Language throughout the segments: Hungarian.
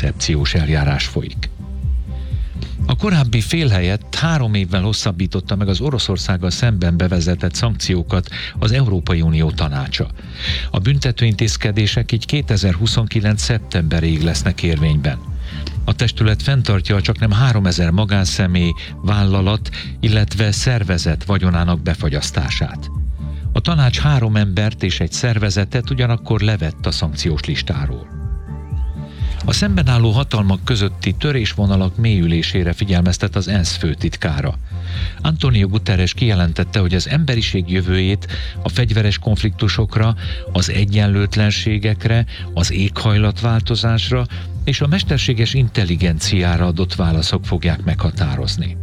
koncepciós eljárás folyik. A korábbi fél helyett 3 évvel hosszabbította meg az Oroszországgal szemben bevezetett szankciókat az Európai Unió tanácsa. A büntetőintézkedések így 2029. szeptemberig lesznek érvényben. A testület fenntartja a csaknem 3000 magánszemély, vállalat, illetve szervezet vagyonának befagyasztását. A tanács 3 embert és egy szervezetet ugyanakkor levett a szankciós listáról. A szemben álló hatalmak közötti törésvonalak mélyülésére figyelmeztet az ENSZ főtitkára. Antonio Guterres kijelentette, hogy az emberiség jövőjét a fegyveres konfliktusokra, az egyenlőtlenségekre, az éghajlatváltozásra és a mesterséges intelligenciára adott válaszok fogják meghatározni.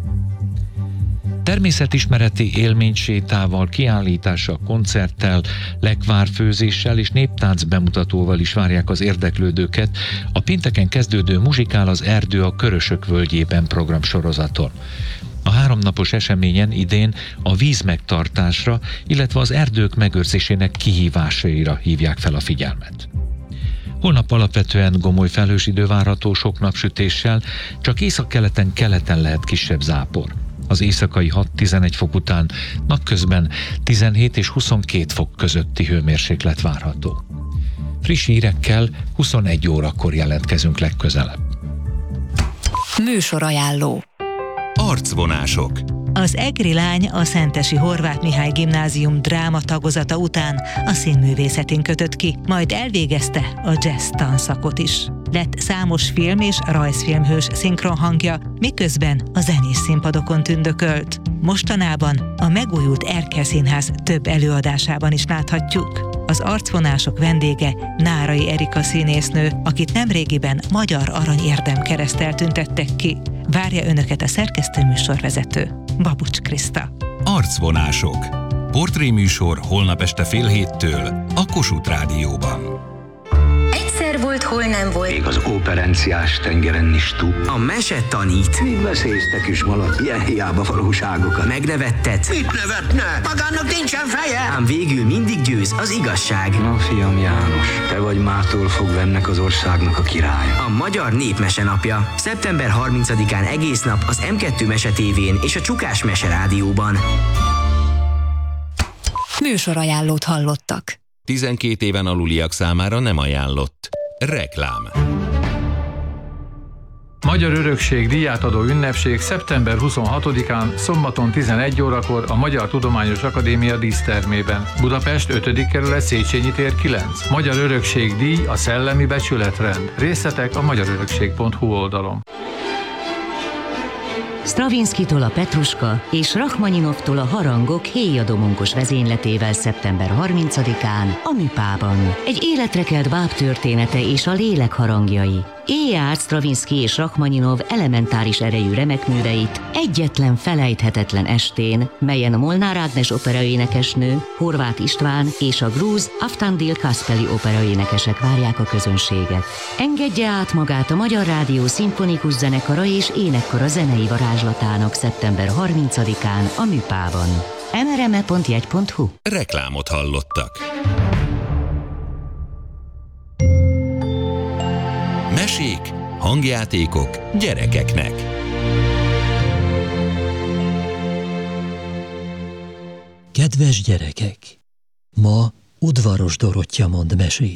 Természetismereti élménysétával, kiállítással, koncerttel, lekvárfőzéssel és néptánc bemutatóval is várják az érdeklődőket a pénteken kezdődő Muzsikál az erdő a Körösök völgyében programsorozaton. A 3 napos eseményen idén a víz megtartásra, illetve az erdők megőrzésének kihívásaira hívják fel a figyelmet. Holnap alapvetően gomoly felhős idő várható sok napsütéssel, csak északkeleten lehet kisebb zápor. Az éjszakai 6-11 fok után napközben 17 és 22 fok közötti hőmérséklet várható. Friss hírekkel 21 órakor jelentkezünk legközelebb. Műsorajánló. Arcvonások. Az egri lány a Szentesi Horváth Mihály Gimnázium dráma tagozata után a színművészetén kötött ki, majd elvégezte a jazz tanszakot is. Lett számos film és rajzfilmhős szinkronhangja, miközben a zenés színpadokon tündökölt. Mostanában a megújult Erkel Színház több előadásában is láthatjuk. Az arcvonások vendége Nárai Erika színésznő, akit nemrégiben Magyar Arany Érdemkereszttel tüntettek ki. Várja önöket a szerkesztő műsorvezető, Babucs Kriszta. Arcvonások. Portréműsor holnap este 6:30 a Kossuth Rádióban. Egyszer volt, hol nem volt. Még az óperenciás tengeren is túl. A mese tanít. Még veszélyeztek is malac, ilyen hiába valóságokat. Megnevettet. Mit nevetne? Magának nincsen feje! Ám végül mindig győz az igazság. Na fiam János, te vagy mától fogva ennek az országnak a királya. A Magyar Népmese napja. Szeptember 30-án egész nap az M2 Mese tévén és a Csukás Mese Rádióban. Műsorajánlót hallottak. 12 éven aluliak számára nem ajánlott. Reklám. Magyar Örökség díjátadó ünnepség szeptember 26-án, szombaton 11 órakor a Magyar Tudományos Akadémia dísztermében. Budapest 5. kerület, Széchenyi tér 9. Magyar Örökség díj a szellemi becsületrend. Részletek a magyarörökség.hu oldalon. Stravinszkitól a Petruska és Rachmaninovtól a Harangok Héja Domonkos vezényletével szeptember 30-án a Műpában. Egy életre kelt báb története és a lélek harangjai. Élje át Stravinszky és Rachmaninov elementáris erejű remekműveit egyetlen felejthetetlen estén, melyen Molnár Ágnes operaénekesnő, Horváth István és a grúz Aftandil Kaspeli operaénekesek várják a közönséget. Engedje át magát a Magyar Rádió szimfonikus zenekara és énekkara zenei varázslatának szeptember 30-án a Műpában. mrme.jegy.hu. Reklámot hallottak. Mesék, hangjátékok gyerekeknek. Kedves gyerekek! Ma Udvaros Dorottya mond mesét.